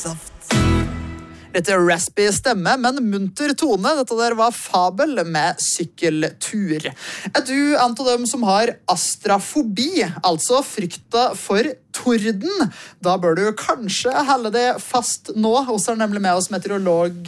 Microsoft. Litt raspy stemme, men munter tone. Dette der var Fabel med sykkeltur. Du en av dem som har astrafobi, altså frykta for torden? Da bør du kanskje helle det fast nå. Oss nemlig med oss meteorolog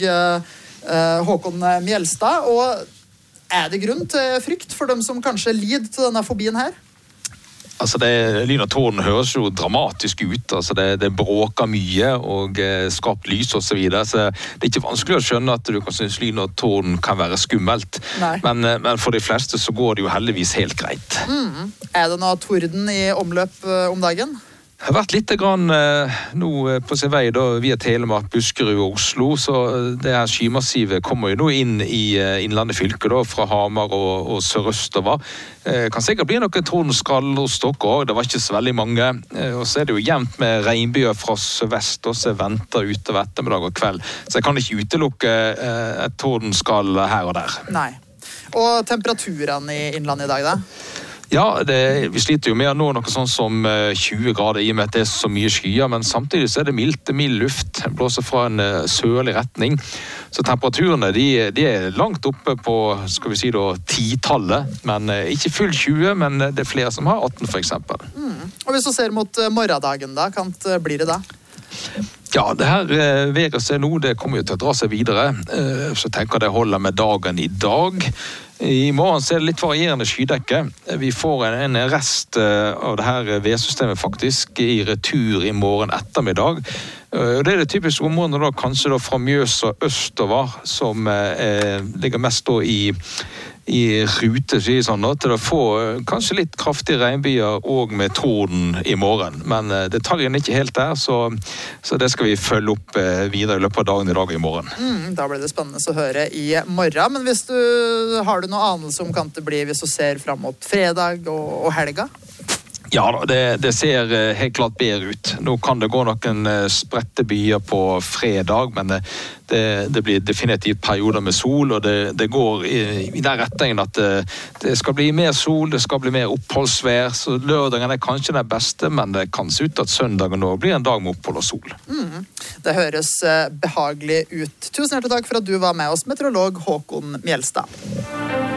Håkon Mjelstad. Og det grunn til frykt for dem som kanskje lider til denne fobien her? Altså lyn og torden høres jo dramatisk ut, altså det bråker mye og skapt lys og så videre, så det ikke vanskelig å skjønne at du kan synes lyn og torden kan være skummelt. Men for de fleste så går det jo heldigvis helt greit. Det noe torden i omløp om dagen? Det har vært litt grann nå på sin vei da, via Telemark, Buskerud og Oslo, så det her skymassivet kommer jo nå inn i innlandet fylke da, fra Hamar og sørøstover. Kan sikkert bli noen tordenskrall hos dere også, det var ikke så veldig mange. Og så det jo jevnt med regnbyger fra sørvest, og så venter utover ettermiddag og kveld. Så jeg kan ikke utelukke et tordenskrall her og der. Nei. Og temperaturen i innlandet i dag da? Ja, vi sliter jo med å nå noe sånn som 20 grader i og med at det så mye skyer, men samtidig så det mild luft, blåser fra en sørlig retning. Så temperaturene de langt oppe på, skal vi si da, 10-tallet, men ikke full 20, men det flere som har 18 for eksempel. Og hvis du ser mot morgendagen da, kan det bli det da? Ja, det her været nå, det kommer jo til å dra seg videre, så tenker jeg det holder med dagen i dag. I morgen så det litt varierende skydekke. Vi får en rest av det her vedsystemet faktisk i retur i morgen ettermiddag. Det det typiske området da, kanskje da fra Mjøsa østover, som ligger mest da i rute, sånn, til å få kanskje litt kraftige regnbyer og med torden i morgen. Men detaljene er ikke helt der, så det skal vi følge opp videre i løpet av dagen i dag og i morgen. Da blir det spennende å høre i morgen. Men hvis har du noe anelse om kan det bli hvis du ser frem mot fredag og helga? Ja, det ser helt klart bedre ut. Nå kan det gå noen spredte byer på fredag, men det blir definitivt perioder med sol, og det går i den retningen at det skal bli mer sol, det skal bli mer oppholdsvær, så lørdagen kanskje den beste, men det kan se ut at søndagen nå blir en dag med opphold og sol. Det høres behagelig ut. Tusen hjertelig takk for at du var med oss, meteorolog Håkon Mjelstad.